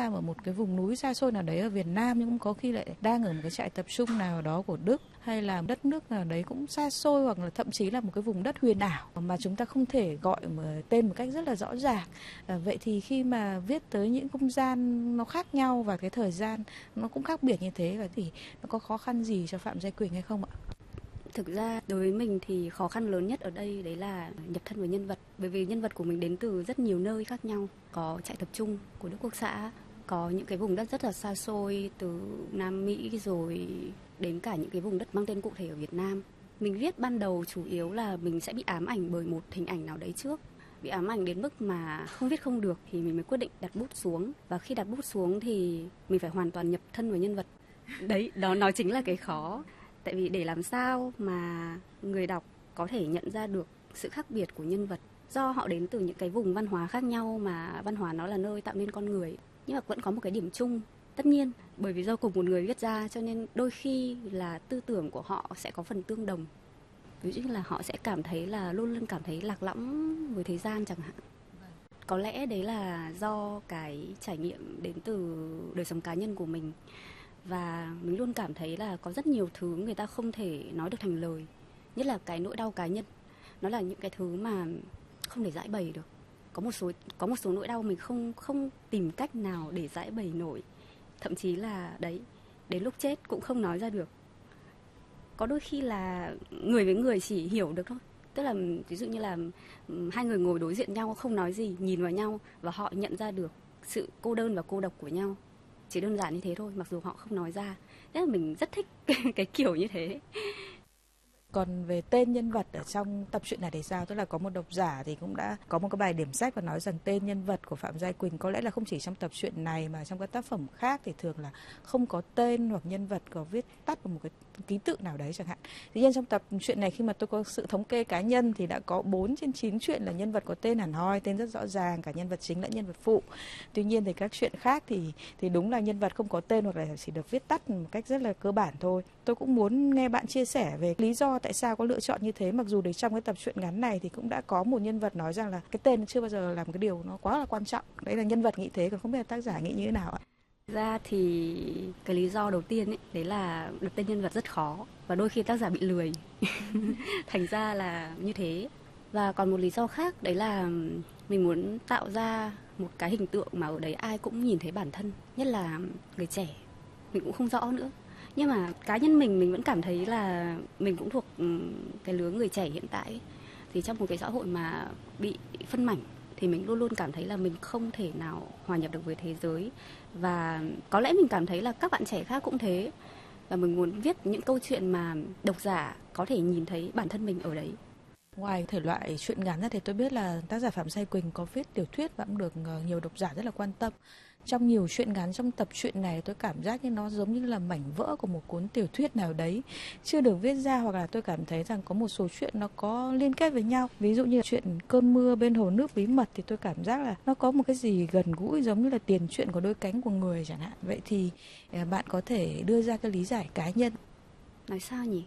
Nam ở một cái vùng núi xa xôi nào đấy ở Việt Nam, nhưng cũng có khi lại đang ở một cái trại tập trung nào đó của Đức, hay là đất nước nào đấy cũng xa xôi, hoặc là thậm chí là một cái vùng đất huyền ảo mà chúng ta không thể gọi tên một cách rất là rõ ràng. Vậy thì khi mà viết tới những không gian nó khác nhau và cái thời gian nó cũng khác biệt như thế, thì nó có khó khăn gì cho Phạm Giai Quỳnh hay không ạ? Thực ra đối với mình thì khó khăn lớn nhất ở đây đấy là nhập thân với nhân vật. Bởi vì nhân vật của mình đến từ rất nhiều nơi khác nhau. Có trại tập trung của Đức Quốc xã, có những cái vùng đất rất là xa xôi từ Nam Mỹ rồi đến cả những cái vùng đất mang tên cụ thể ở Việt Nam. Mình viết ban đầu chủ yếu là mình sẽ bị ám ảnh bởi một hình ảnh nào đấy trước. Bị ám ảnh đến mức mà không viết không được thì mình mới quyết định đặt bút xuống. Và khi đặt bút xuống thì mình phải hoàn toàn nhập thân vào nhân vật. Đấy, đó nó chính là cái khó. Tại vì để làm sao mà người đọc có thể nhận ra được sự khác biệt của nhân vật, do họ đến từ những cái vùng văn hóa khác nhau mà văn hóa nó là nơi tạo nên con người, nhưng mà vẫn có một cái điểm chung. Tất nhiên, bởi vì do cùng một người viết ra cho nên đôi khi là tư tưởng của họ sẽ có phần tương đồng. Ví dụ như là họ sẽ cảm thấy là luôn luôn cảm thấy lạc lõng với thế gian chẳng hạn. Có lẽ đấy là do cái trải nghiệm đến từ đời sống cá nhân của mình. Và mình luôn cảm thấy là có rất nhiều thứ người ta không thể nói được thành lời. Nhất là cái nỗi đau cá nhân. Nó là những cái thứ mà không thể giải bày được. Có một số nỗi đau mình không tìm cách nào để giải bày nổi. Thậm chí là đấy, đến lúc chết cũng không nói ra được. Có đôi khi là người với người chỉ hiểu được thôi. Tức là ví dụ như là hai người ngồi đối diện nhau không nói gì, nhìn vào nhau và họ nhận ra được sự cô đơn và cô độc của nhau. Chỉ đơn giản như thế thôi, mặc dù họ không nói ra. Thế là mình rất thích cái kiểu như thế. Còn về tên nhân vật ở trong tập truyện này thì sao? Tức là có một độc giả thì cũng đã có một cái bài điểm sách và nói rằng tên nhân vật của Phạm Giai Quỳnh có lẽ là không chỉ trong tập truyện này mà trong các tác phẩm khác thì thường là không có tên, hoặc nhân vật có viết tắt vào một cái ký tự nào đấy chẳng hạn. Tuy nhiên trong tập truyện này, khi mà tôi có sự thống kê cá nhân thì đã có 4 trên 9 truyện là nhân vật có tên hẳn hoi, tên rất rõ ràng, cả nhân vật chính lẫn nhân vật phụ. Tuy nhiên thì các truyện khác thì đúng là nhân vật không có tên hoặc là chỉ được viết tắt một cách rất là cơ bản thôi. Tôi cũng muốn nghe bạn chia sẻ về lý do tại sao có lựa chọn như thế, mặc dù để trong cái tập truyện ngắn này thì cũng đã có một nhân vật nói rằng là cái tên chưa bao giờ là một cái điều nó quá là quan trọng. Đấy là nhân vật nghĩ thế, còn không biết là tác giả nghĩ như thế nào ạ? Ra thì cái lý do đầu tiên ấy, đấy là đặt tên nhân vật rất khó và đôi khi tác giả bị lười. Thành ra là như thế. Và còn một lý do khác đấy là mình muốn tạo ra một cái hình tượng mà ở đấy ai cũng nhìn thấy bản thân, nhất là người trẻ. Mình cũng không rõ nữa. Nhưng mà cá nhân mình vẫn cảm thấy là mình cũng thuộc cái lứa người trẻ hiện tại ấy. Thì trong một cái xã hội mà bị phân mảnh thì mình luôn luôn cảm thấy là mình không thể nào hòa nhập được với thế giới. Và có lẽ mình cảm thấy là các bạn trẻ khác cũng thế. Và mình muốn viết những câu chuyện mà độc giả có thể nhìn thấy bản thân mình ở đấy. Ngoài thể loại truyện ngắn ra thì tôi biết là tác giả Phạm Giai Quỳnh có viết tiểu thuyết và cũng được nhiều độc giả rất là quan tâm. Trong nhiều truyện ngắn trong tập truyện này, tôi cảm giác như nó giống như là mảnh vỡ của một cuốn tiểu thuyết nào đấy chưa được viết ra, hoặc là tôi cảm thấy rằng có một số chuyện nó có liên kết với nhau. Ví dụ như chuyện Cơn mưa bên hồ nước bí mật thì tôi cảm giác là nó có một cái gì gần gũi giống như là tiền truyện của đôi cánh của người chẳng hạn. Vậy thì bạn có thể đưa ra cái lý giải cá nhân. Nói sao nhỉ?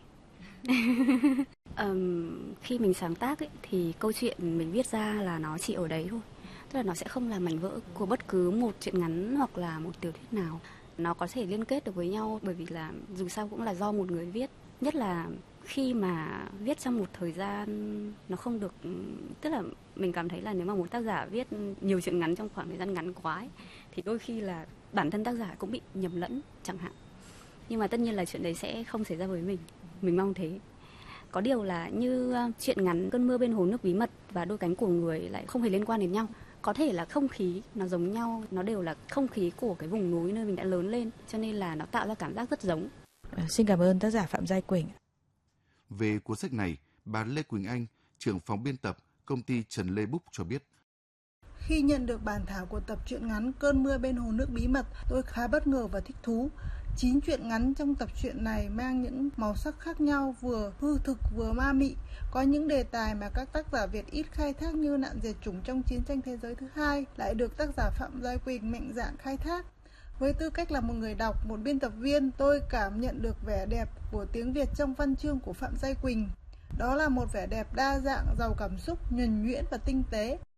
Khi mình sáng tác ấy, thì câu chuyện mình viết ra là nó chỉ ở đấy thôi. Tức là nó sẽ không là mảnh vỡ của bất cứ một truyện ngắn hoặc là một tiểu thuyết nào. Nó có thể liên kết được với nhau bởi vì là dù sao cũng là do một người viết. Nhất là khi mà viết trong một thời gian nó không được... Tức là mình cảm thấy là nếu mà một tác giả viết nhiều truyện ngắn trong khoảng thời gian ngắn quá ấy, thì đôi khi là bản thân tác giả cũng bị nhầm lẫn chẳng hạn. Nhưng mà tất nhiên là chuyện đấy sẽ không xảy ra với mình. Mình mong thế. Có điều là như truyện ngắn Cơn mưa bên hồ nước bí mật và Đôi cánh của người lại không hề liên quan đến nhau. Có thể là không khí nó giống nhau, nó đều là không khí của cái vùng núi nơi mình đã lớn lên, cho nên là nó tạo ra cảm giác rất giống. Xin cảm ơn tác giả Phạm Giai Quỳnh. Về cuốn sách này, bà Lê Quỳnh Anh, trưởng phòng biên tập công ty Trần Lê Búc cho biết. Khi nhận được bản thảo của tập truyện ngắn Cơn mưa bên hồ nước bí mật, tôi khá bất ngờ và thích thú. 9 truyện ngắn trong tập truyện này mang những màu sắc khác nhau, vừa hư thực vừa ma mị. Có những đề tài mà các tác giả Việt ít khai thác như nạn diệt chủng trong chiến tranh thế giới thứ hai lại được tác giả Phạm Giai Quỳnh mạnh dạn khai thác. Với tư cách là một người đọc, một biên tập viên, tôi cảm nhận được vẻ đẹp của tiếng Việt trong văn chương của Phạm Giai Quỳnh. Đó là một vẻ đẹp đa dạng, giàu cảm xúc, nhuần nhuyễn và tinh tế.